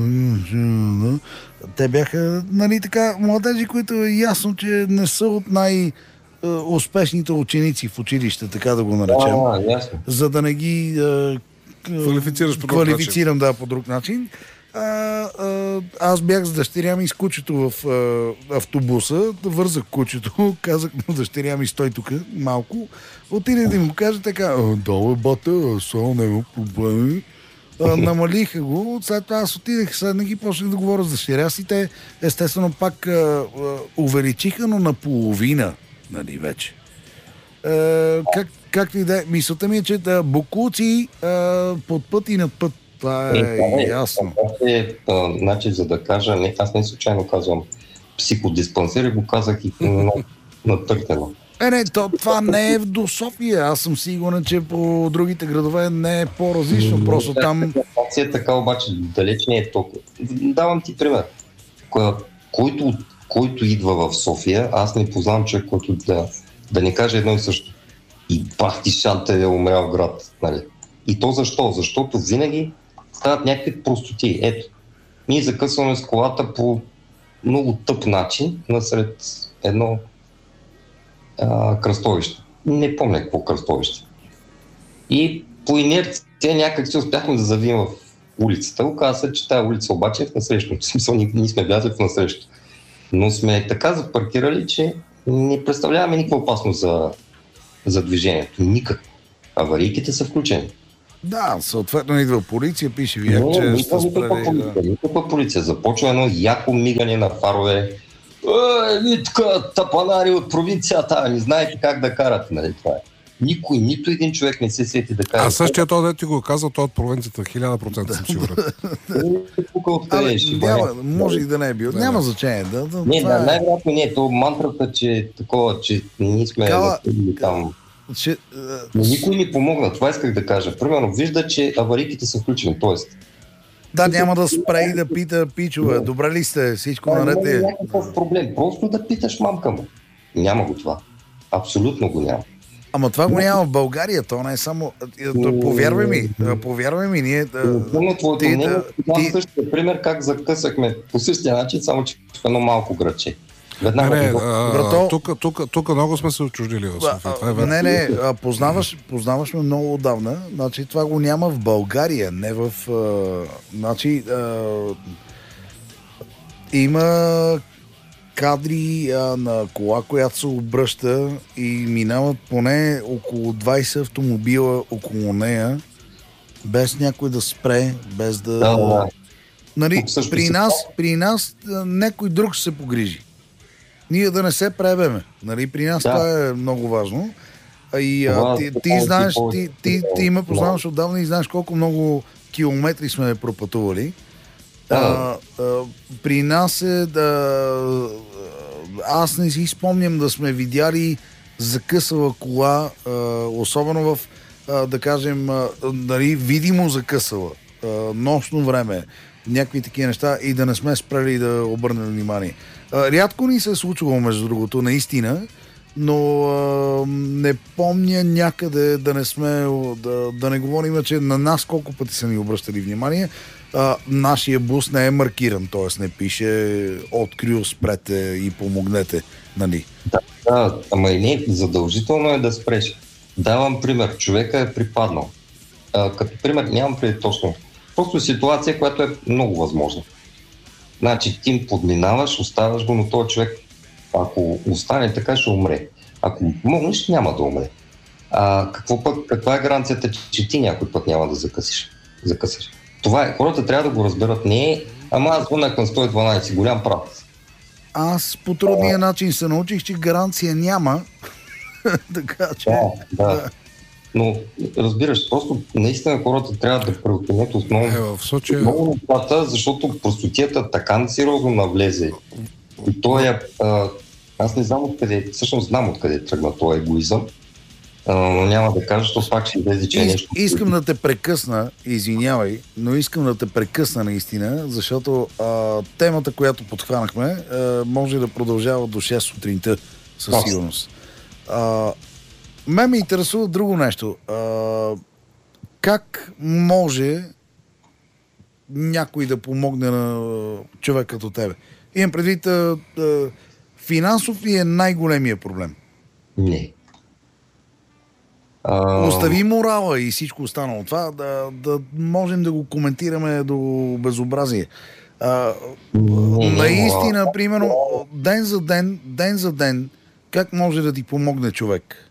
те бяха, нали така, младежи, които е ясно, че не са от най-успешните ученици в училище, така да го наречем. А, ясно. За да не ги uh, квалифицираш по друг квалифицирам, начин. Да, по друг начин. А, а, аз бях с дъщеря ми с кучето в а, автобуса, вързах кучето, казах на дъщеря ми, стой тук малко, отиде да му кажа така, долу бата, сол, няма проблеми. А, намалиха го, след това аз отидех, седнах и почнах да говоря с дъщеря си, те естествено пак а, а, увеличиха, но наполовина, нали вече. А, как, както и да е, мисълта ми е, че да, бокуци а, под път и над път. Това е, е ясно. Това е начин, за да кажа, не, аз не случайно казвам психодиспансер и го казах и натъртено. Е, не, то, това не е до София. Аз съм сигурен, че по другите градове не е по-различно. Просто там... Ситуация е така, обаче далеч не е толкова. Давам ти пример. Който, който идва в София, аз не познавам човек, който да, да не каже едно и също. И бах ти шанта е умрял в град. Нали? И то защо? Защото винаги стават някакви простоти. Ето, ние закъсваме с колата по много тъп начин, насред едно а, кръстовище. Не помня какво кръстовище. И по инерция някак си успяхме да завием в улицата. Оказва се, че тази улица обаче е в насрещно. В смисъл, ние, ние сме влязли в насрещно. Но сме така запаркирали, че не представляваме никаква опасност за, за движението. Никак. Аварийките са включени. Да, съответно идва полиция, пише ви, че не, сте спрели. полиция, никаква полиция. Започва едно яко мигане на фарове. Е, така, тапанари от провинцията, не знаете как да карате, нали това е. Никой, нито един човек не се сети да кара. А същия той, да ти го каза, той от провинцията, хиляда процента съм сигурен. Абе, няма, може и да не е бил. Няма значение. Да, да, не, това е... най-вероятно не е. То мантрата, че такова, че ние сме Кала... там. Че, Но никой не помогна, това исках да кажа. Примерно, вижда, че аварийките са включени, т.е. Да, няма да спре и да пита пичове. Добре ли сте? Всичко наред е. Няма някакъв проблем. Просто да питаш мамка му. Няма го това. Абсолютно го няма. Ама това го няма в България, то не е само... Повярвай ми, повярвай ми, ние... Помня твоето мнение, това същия пример, как закъсахме по същия начин, само че в едно малко градче. Веднага не, не, а, тук, тук, тук много сме се отчуждили в София. А, не, не, а, познаваш, познаваш ме много отдавна, значи това го няма в България, не в... А, значи... А, има кадри а, на кола, която се обръща и минават поне около двайсет автомобила около нея, без някой да спре, без да... да, да. Нали, при нас, при нас някой друг ще се погрижи. Ние да не се пребеме. Нали, при нас да. Това е много важно. А и а, ти, ти знаеш, ти, ти, ти ме познаваш отдавна и знаеш колко много километри сме пропътували. Да. А, а, при нас е да... Аз не си спомням да сме видяли закъсала кола, а, особено в, а, да кажем, а, нали, видимо закъсала. А, нощно време. Някакви такива неща и да не сме спрели да обърнем внимание. А, рядко ни се е случвало, между другото, наистина, но а, не помня някъде да не сме, да, да не говорим, че на нас колко пъти са ни обръщали внимание. А, нашия бус не е маркиран, т.е. не пише открил, спрете и помогнете. Нали? Да, да, ама и не, задължително е да спреш. Давам пример, човека е припаднал. А, като пример нямам преди точно. Просто ситуация, която е много възможна. Значи ти им подминаваш, оставаш го, но този човек, ако остане така, ще умре. Ако помогнеш, няма да умре. А какво пък, каква е гаранцията, че ти някой път няма да закъсиш? закъсиш? Това е, хората трябва да го разберат. Не е, ама аз звънах на сто и дванайсет, голям прав. Аз по трудния а... начин се научих, че гаранция няма. така че... Да, да. Но разбираш, просто наистина хората трябва да преоценят основно е, в случая... много нещата, защото простотията така сериозно навлезе. И той е... А, аз не знам откъде, всъщност знам откъде тръгна този егоизъм, а, но няма да кажа, защото пак ще излезе, че е нещо... Искам да те прекъсна, извинявай, но искам да те прекъсна наистина, защото а, темата, която подхванахме, а, може да продължава до шест сутринта, със сигурност. А, Ме ме интересува друго нещо. А, как може някой да помогне на човек като тебе? Имам предвид, а, а, финансов ли е най-големия проблем? Не. А... Остави морала и всичко останало. Това да, да можем да го коментираме до безобразие. А, не, наистина, не, примерно, ден за ден, ден за ден, как може да ти помогне човек?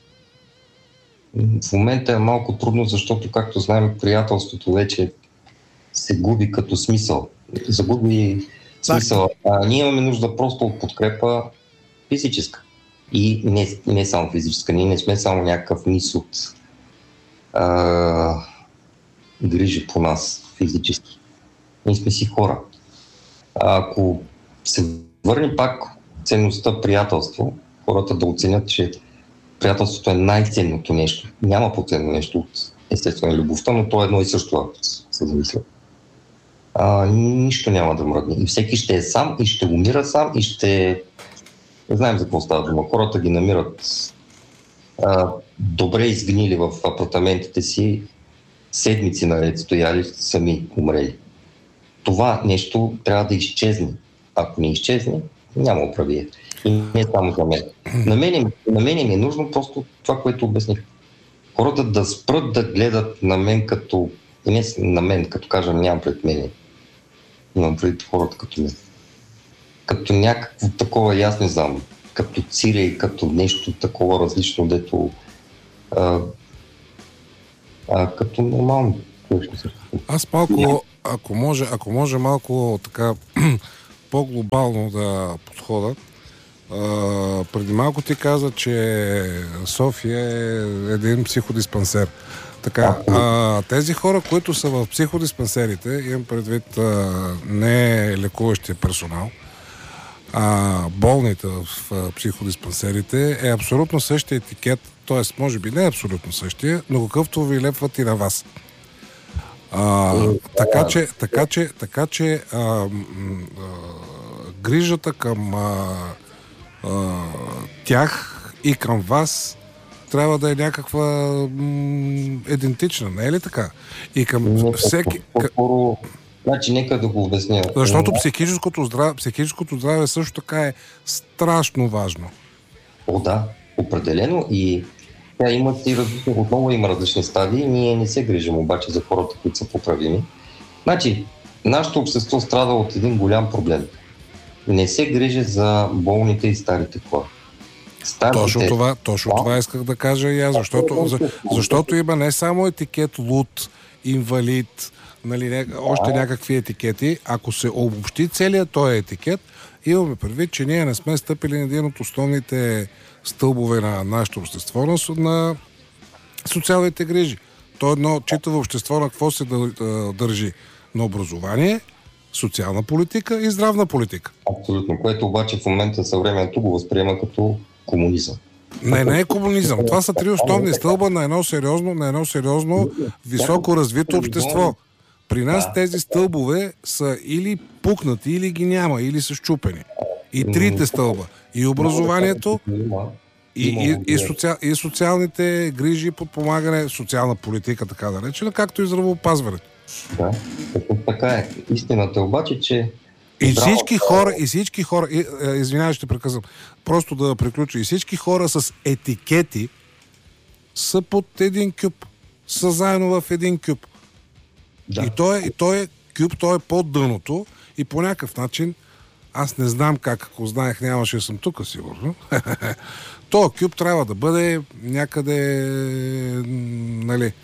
В момента е малко трудно, защото, както знаем, приятелството вече се губи като смисъл. Загуби смисъл. А ние имаме нужда просто от подкрепа физическа. И не, не само физическа. Ние не сме само някакъв низ от а, грижи по нас физически. Ние сме си хора. А, ако се върне пак ценността приятелство, хората да оценят, че приятелството е най-ценното нещо. Няма по-ценно нещо от естествено любовта, но то е едно и също, ако се замисля. А, нищо няма да мръдне. И всеки ще е сам и ще умира сам и ще... Не знаем за какво става дума. Хората ги намират а, добре изгнили в апартаментите си, седмици наред стояли, сами умрели. Това нещо трябва да изчезне. Ако не изчезне, няма оправие. И не само за мен. На мен, на мен ми е нужно просто това, което обясних. Хората да спрат да гледат на мен като... И не на мен, като кажа, нямам пред мен. Имам пред хората като мен. Като някакво такова, аз не знам, като цире, като нещо такова различно, дето... А, а, като нормално. Аз малко, ако може, ако може малко така по-глобално да подхода. Uh, преди малко ти каза, че София е един психодиспансер. Така, uh, тези хора, които са в психодиспансерите, имам предвид uh, не лекуващия персонал, а болните в uh, психодиспансерите, е абсолютно същия етикет, т.е. може би не е абсолютно същия, но какъвто ви лепват и на вас. Uh, така че, така че, така че uh, uh, грижата към uh, Uh, тях и към вас трябва да е някаква м- идентична, не е ли така? И към не, всеки... По-скоро, значи, нека да го обясня. Защото психическото здраве, психическото здраве също така е страшно важно. О, да, определено. И тя има и различни, отново има различни стадии. Ние не се грижим обаче за хората, които са поправими. Значи, нашето общество страда от един голям проблем. Не се грижи за болните и старите хора. Старите... Точно това, точно това исках да кажа и аз, защото, за, защото има не само етикет луд, инвалид, нали, не, още някакви етикети. Ако се обобщи целият този етикет, имаме предвид, че ние не сме стъпили на един от основните стълбове на нашето общество, на, на социалните грижи. То едно читаво общество на какво се държи? На образование, социална политика и здравна политика. Абсолютно, което обаче в момента съвременето го възприема като комунизъм. Не, не е комунизъм. Това са три основни стълба на едно сериозно, на едно сериозно високо развито общество. При нас тези стълбове са или пукнати, или ги няма, или са счупени. И трите стълба. И образованието, и, и, и, социал, и социалните грижи, подпомагане, социална политика, така да речем, както и здравеопазването. Да, така е. Истината е обаче, че... И всички хора, и всички хора, и, извинявай, ще прекъсвам, просто да приключа, и всички хора с етикети са под един кюб, са заедно в един кюб. Да. И той, и той е кюб, той е под дъното и по някакъв начин, аз не знам как, ако знаех, нямаше да съм тук, сигурно. Този кюб трябва да бъде някъде, нали...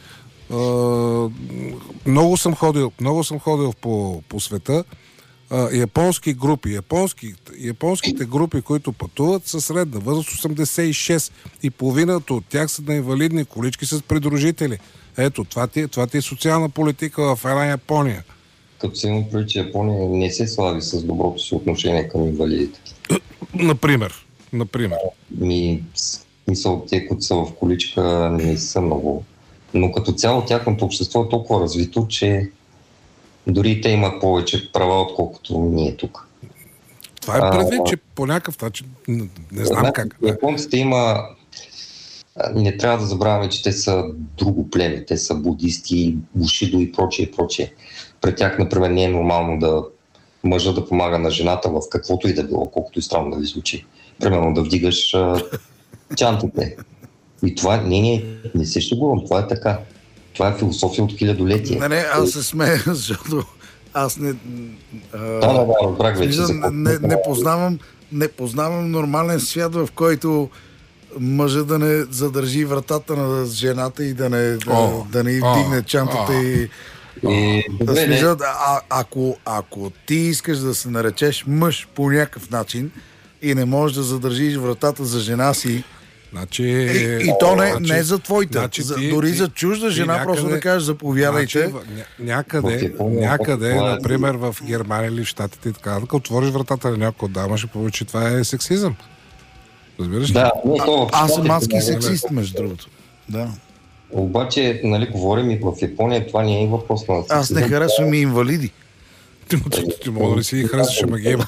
Uh, много съм ходил, много съм ходил по, по света. Uh, японски групи, японски, японските групи, които пътуват, са средна възраст осемдесет и шест и половината от тях са на инвалидни колички с придружители. Ето, това ти, това ти е социална политика в една Япония. Като се има преди, че Япония не се слави с доброто си отношение към инвалидите. Например. Например. Ми, мисъл, те, които са в количка, не са много. Но като цяло тяхното общество е толкова развито, че дори те имат повече права, отколкото ние тук. Това е предвид, че по някакъв начин не, не знам а, как. Японците има... Не трябва да забравяме, че те са друго племе. Те са будисти, бушидо и прочее, и прочее. Пред тях, например, не е нормално да мъжа да помага на жената в каквото и да било, колкото и странно да ви звучи. Примерно да вдигаш а, чантите. И това не, не, не се шегувам, това е така. Това е философия от хилядолетие. Не, не, аз се смея, защото аз не... А, да, да, да, разбрах вече. Не, не, не, познавам, не познавам нормален свят, в който мъжа да не задържи вратата на жената и да не, да, О, да не вдигне чантата о, и... И, да смижа, а, ако, ако ти искаш да се наречеш мъж по някакъв начин и не можеш да задържиш вратата за жена си, значи, и, и то не, значи, не за твоите, значи, за, ти, дори ти, за чужда жена, някъде, просто да кажеш заповядайте. Значи, някъде, някъде, например в Германия или в Щатите и така, ако отвориш вратата на някой дама, ще получи, това е сексизъм. Разбираш ли? Да, не, то, аз съм адски сексист, между другото. Да. Обаче, нали, говорим и в Япония, това не е въпрос на сексизъм. Аз не харесвам и инвалиди. Ти мога да не си ги харесваш, ама ги има.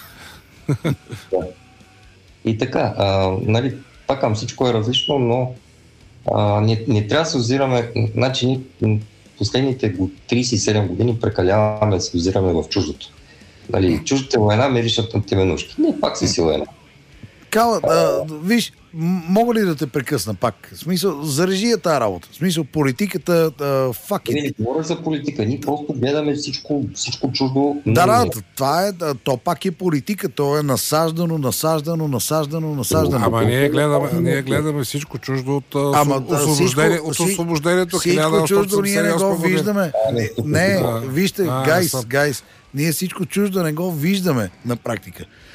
И така, а, нали, пак към всичко е различно, но а, не, не трябва да се озираме, значи ни последните трийсет и седем години прекаляваме да се озираме в чуждото. Нали, чуждата война ме ричат на теменушки. Не, пак си си война. Кала, а, виж, м- мога ли да те прекъсна пак? В смисъл, зарежи я тази работа. В смисъл, политиката, фак Не, не говоря за политика, ние просто гледаме всичко, всичко чуждо. Да, да, това е, да, то пак е политика, то е насаждано, насаждано, насаждано, насаждано. Ама ние гледаме, ние гледаме всичко чуждо от, Ама, от, да, освобождение, всичко- от си- освобождението. Всичко чуждо ние не го година. виждаме. Не, не А, вижте, а, гайс, са- гайс, ние всичко чуждо не го виждаме на практика.